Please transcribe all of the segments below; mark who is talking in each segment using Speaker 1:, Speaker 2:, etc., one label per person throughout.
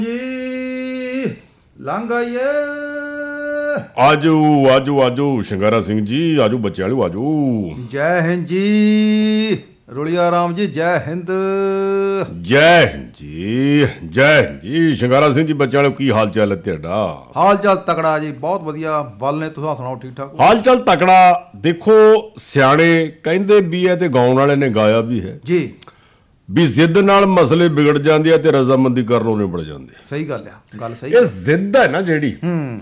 Speaker 1: ਜੀ ਲੰਘ ਆਈਏ।
Speaker 2: ਆਜੋ ਆਜੋ ਆਜੋ ਸ਼ਿੰਗਾਰਾ ਸਿੰਘ ਜੀ, ਆਜੋ ਬੱਚੇ ਵਾਲਿਓ ਆਜੋ।
Speaker 1: ਜੈ ਹਿੰਦ ਜੀ ਰੁਲੀਆ ਰਾਮ ਜੀ, ਜੈ ਹਿੰਦ।
Speaker 2: ਜੈ ਹਿੰਦ ਜੀ, ਜੈ ਹਿੰਦ ਜੀ। ਸ਼ਿੰਗਾਰਾ ਸਿੰਘ ਜੀ, ਬੱਚੇ ਵਾਲਿਓ ਕੀ ਹਾਲ ਚਾਲ ਹੈ ਤੁਹਾਡਾ?
Speaker 1: ਹਾਲ ਚਾਲ ਤਕੜਾ ਜੀ, ਬਹੁਤ ਵਧੀਆ। ਵੱਲ ਨੇ ਤੁਸੀਂ ਸੁਣਾਓ, ਠੀਕ ਠਾਕ?
Speaker 2: ਹਾਲ ਚਾਲ ਤਕੜਾ। ਦੇਖੋ ਸਿਆਣੇ ਕਹਿੰਦੇ ਵੀ ਹੈ ਤੇ ਗਾਉਣ ਵਾਲੇ ਨੇ ਗਾਇਆ ਵੀ ਹੈ
Speaker 1: ਜੀ,
Speaker 2: ਵੀ ਜ਼ਿੱਦ ਨਾਲ ਮਸਲੇ ਵਿਗੜ ਜਾਂਦੇ ਆ ਤੇ ਰਜ਼ਾਮੰਦੀ ਕਰਨੋਂ ਨਿਬੜ ਜਾਂਦੇ ਆ।
Speaker 1: ਸਹੀ ਗੱਲ ਆ, ਗੱਲ ਸਹੀ।
Speaker 2: ਇਹ ਜ਼ਿੱਦ ਹੈ ਨਾ ਜਿਹੜੀ,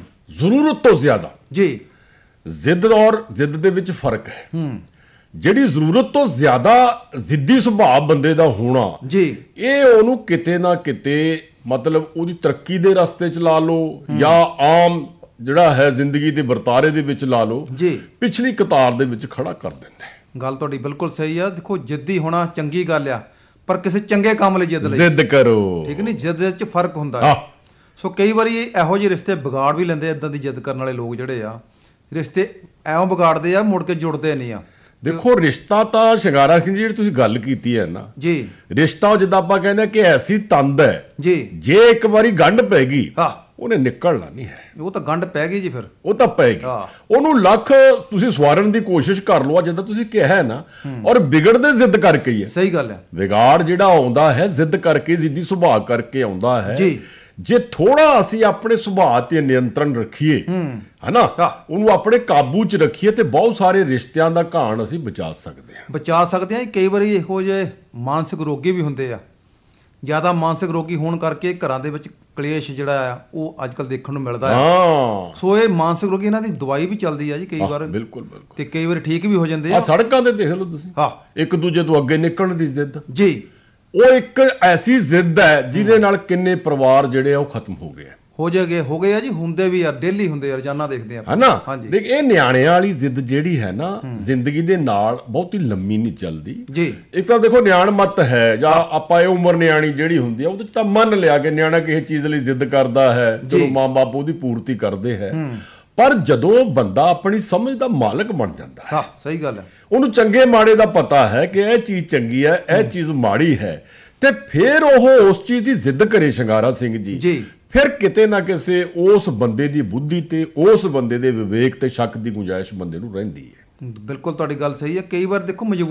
Speaker 2: ਜ਼ਰੂਰਤ ਤੋਂ ਜ਼ਿਆਦਾ।
Speaker 1: ਜੀ,
Speaker 2: ਜ਼ਿੱਦ ਔਰ ਜ਼ਿੱਦ ਦੇ ਵਿੱਚ ਫਰਕ ਹੈ। ਜਿਹੜੀ ਜ਼ਰੂਰਤ ਤੋਂ ਜ਼ਿਆਦਾ ਜ਼ਿੱਦੀ ਸੁਭਾਅ ਬੰਦੇ ਦਾ ਹੋਣਾ
Speaker 1: ਜੀ,
Speaker 2: ਇਹ ਉਹਨੂੰ ਕਿਤੇ ਨਾ ਕਿਤੇ ਮਤਲਬ ਉਹਦੀ ਤਰੱਕੀ ਦੇ ਰਸਤੇ 'ਚ ਲਾ ਲਓ ਜਾਂ ਆਮ ਜਿਹੜਾ ਹੈ ਜ਼ਿੰਦਗੀ ਦੇ ਵਰਤਾਰੇ ਦੇ ਵਿੱਚ ਲਾ ਲਓ,
Speaker 1: ਜੀ,
Speaker 2: ਪਿਛਲੀ ਕਤਾਰ ਦੇ ਵਿੱਚ ਖੜਾ ਕਰ ਦਿੰਦਾ ਹੈ।
Speaker 1: ਗੱਲ ਤੁਹਾਡੀ ਬਿਲਕੁਲ ਸਹੀ ਆ। ਦੇਖੋ, ਜਿੱਦੀ ਹੋਣਾ ਚੰਗੀ ਗੱਲ ਆ, ਪਰ ਕਿਸੇ ਚੰਗੇ ਕੰਮ ਲਈ ਜਿੱਦ ਲਈ।
Speaker 2: ਜ਼ਿੱਦ ਕਰੋ,
Speaker 1: ਠੀਕ ਨਹੀਂ? ਜਿੱਦ ਵਿੱਚ ਫਰਕ ਹੁੰਦਾ
Speaker 2: ਹਾਂ।
Speaker 1: ਸੋ ਕਈ ਵਾਰੀ ਇਹੋ ਜਿਹੇ ਰਿਸ਼ਤੇ ਵਿਗਾੜ ਵੀ ਲੈਂਦੇ। ਇਦਾਂ ਦੀ ਜਿੱਦ ਕਰਨ ਵਾਲੇ ਲੋਕ ਜਿਹੜੇ ਆ, ਰਿਸ਼ਤੇ ਐਵੇਂ ਵਿਗਾੜਦੇ ਆ, ਮੁੜ ਕੇ ਜੁੜਦੇ ਨਹੀਂ ਆ।
Speaker 2: ਦੇਖੋ, ਰਿਸ਼ਤਾ ਤਾਂ ਸ਼ਿੰਗਾਰਾ ਸਿੰਘ ਜੀ ਜਿਹੜੀ ਤੁਸੀਂ ਗੱਲ ਕੀਤੀ ਹੈ ਨਾ,
Speaker 1: ਜੀ,
Speaker 2: ਰਿਸ਼ਤਾ ਜਿੱਦਾਂ ਆਪਾਂ ਕਹਿੰਦੇ ਕਿ ਐਸੀ ਤੰਦ ਹੈ,
Speaker 1: ਜੀ,
Speaker 2: ਜੇ ਇੱਕ ਵਾਰੀ ਗੰਢ ਪੈ ਗਈ
Speaker 1: ਹਾਂ,
Speaker 2: ਉਹਨੇ ਨਿਕਲਣਾ ਨਹੀਂ ਹੈ।
Speaker 1: ਉਹ ਤਾਂ ਗੰਢ ਪੈ ਗਈ ਜੀ ਫਿਰ।
Speaker 2: ਉਹ ਤਾਂ ਪਏਗੀ।
Speaker 1: ਹਾਂ।
Speaker 2: ਉਹਨੂੰ ਲੱਖ ਤੁਸੀਂ ਸਵਾਰਨ ਦੀ ਕੋਸ਼ਿਸ਼ ਕਰ ਲਓ, ਜਿੱਦਾਂ ਤੁਸੀਂ ਕਿਹਾ ਹੈ ਨਾ, ਔਰ ਵਿਗੜਦੇ ਜ਼ਿੱਦ ਕਰਕੇ ਹੀ ਹੈ।
Speaker 1: ਸਹੀ ਗੱਲ ਹੈ।
Speaker 2: ਵਿਗਾੜ ਜਿਹੜਾ ਆਉਂਦਾ ਹੈ ਜ਼ਿੱਦ ਕਰਕੇ, ਜ਼ਿੱਦੀ ਸੁਭਾਅ ਕਰਕੇ ਆਉਂਦਾ ਹੈ।
Speaker 1: ਜੀ।
Speaker 2: ਜੇ ਥੋੜਾ ਅਸੀਂ ਆਪਣੇ ਸੁਭਾਅ ਤੇ ਨਿਯੰਤਰਣ ਰੱਖੀਏ, ਹਨਾ,
Speaker 1: ਹਾਂ।
Speaker 2: ਉਹਨੂੰ ਆਪਣੇ ਕਾਬੂ 'ਚ ਰੱਖੀਏ ਤੇ ਬਹੁਤ ਸਾਰੇ ਰਿਸ਼ਤਿਆਂ ਦਾ ਘਾਣ ਅਸੀਂ ਬਚਾ ਸਕਦੇ ਹਾਂ।
Speaker 1: ਬਚਾ ਸਕਦੇ ਆ। ਕਈ ਵਾਰੀ ਇਹੋ ਜਿਹੇ ਮਾਨਸਿਕ ਰੋਗੀ ਵੀ ਹੁੰਦੇ ਆ। ਜ਼ਿਆਦਾ ਮਾਨਸਿਕ ਰੋਗੀ ਹੋਣ ਕਰਕੇ ਘਰਾਂ ਦੇ ਵਿੱਚ ਕਲੇਸ਼ ਜਿਹੜਾ ਆ ਉਹ ਅੱਜ ਕੱਲ੍ਹ ਦੇਖਣ ਨੂੰ ਮਿਲਦਾ ਹੈ।
Speaker 2: ਹਾਂ,
Speaker 1: ਸੋ ਇਹ ਮਾਨਸਿਕ ਰੋਗੀ, ਇਹਨਾਂ ਦੀ ਦਵਾਈ ਵੀ ਚੱਲਦੀ ਆ ਜੀ ਕਈ ਵਾਰ,
Speaker 2: ਬਿਲਕੁਲ ਬਿਲਕੁਲ।
Speaker 1: ਤੇ ਕਈ ਵਾਰ ਠੀਕ ਵੀ ਹੋ ਜਾਂਦੇ
Speaker 2: ਆ
Speaker 1: ਆ।
Speaker 2: ਸੜਕਾਂ ਤੇ ਦੇਖ ਲਓ ਤੁਸੀਂ,
Speaker 1: ਹਾਂ,
Speaker 2: ਇੱਕ ਦੂਜੇ ਤੋਂ ਅੱਗੇ ਨਿਕਲਣ ਦੀ ਜ਼ਿੱਦ।
Speaker 1: ਜੀ,
Speaker 2: ਉਹ ਇੱਕ ਐਸੀ ਜ਼ਿੱਦ ਹੈ ਜਿਹਦੇ ਨਾਲ ਕਿੰਨੇ ਪਰਿਵਾਰ ਜਿਹੜੇ ਆ ਉਹ ਖਤਮ ਹੋ ਗਏ ਆ।
Speaker 1: ਹੋ ਗਏ ਆ ਜੀ, ਹੁੰਦੇ ਵੀ ਆ, ਡੇਲੀ ਹੁੰਦੇ ਆ, ਰੋਜ਼ਾਨਾ ਦੇਖਦੇ ਆ।
Speaker 2: ਹਨਾ?
Speaker 1: ਹਾਂਜੀ।
Speaker 2: ਦੇਖ, ਇਹ ਨਿਆਣਿਆਂ ਵਾਲੀ ਜ਼ਿੱਦ ਜਿਹੜੀ ਹੈ ਨਾ, ਜ਼ਿੰਦਗੀ ਦੇ ਨਾਲ ਬਹੁਤੀ ਲੰਮੀ ਨਹੀਂ ਚੱਲਦੀ।
Speaker 1: ਜੀ,
Speaker 2: ਇੱਕ ਤਾਂ ਦੇਖੋ ਨਿਆਣ ਮੱਤ ਹੈ, ਜਾਂ ਆਪਾਂ ਇਹ ਉਮਰ ਨਿਆਣੀ ਜਿਹੜੀ ਹੁੰਦੀ ਆ ਉਹਦੇ ਚ ਤਾਂ ਮੰਨ ਲਿਆ ਕਿ ਨਿਆਣਾ ਕਿਸੇ ਚੀਜ਼ ਲਈ ਜ਼ਿੱਦ ਕਰਦਾ ਹੈ, ਚਲੋ ਮਾਂ-ਬਾਪ ਉਹਦੀ ਪੂਰਤੀ ਕਰਦੇ ਹੈ। ਪਰ ਜਦੋਂ ਬੰਦਾ ਆਪਣੀ ਸਮਝ ਦਾ ਮਾਲਕ ਬਣ ਜਾਂਦਾ ਹੈ,
Speaker 1: ਹਾਂ, ਸਹੀ ਗੱਲ ਹੈ।
Speaker 2: ਉਹਨੂੰ ਚੰਗੇ ਮਾੜੇ ਦਾ ਪਤਾ ਹੈ ਕਿ ਇਹ ਚੀਜ਼ ਚੰਗੀ ਹੈ, ਇਹ ਚੀਜ਼ ਮਾੜੀ ਹੈ, ਤੇ ਫਿਰ ਉਹ ਉਸ ਚੀਜ਼ ਦੀ ਜ਼ਿੱਦ ਕਰੇ ਸ਼ਿੰਗਾਰਾ ਸਿੰਘ ਜੀ, ਫਿਰ ਕਿਤੇ ਨਾ ਕਿਸੇ ਉਸ ਬੰਦੇ ਦੀ ਬੁੱਧੀ ਤੇ ਉਸ ਬੰਦੇ ਦੇ ਵਿਵੇਕ ਤੇ ਸ਼ੱਕ ਦੀ ਗੁੰਜਾਇਸ਼ ਬੰਦੇ ਨੂੰ ਰਹਿੰਦੀ ਹੈ।
Speaker 1: ਬਿਲਕੁਲ ਤੁਹਾਡੀ ਗੱਲ ਸਹੀ ਹੈ। ਕਈ ਵਾਰ ਦੇਖੋ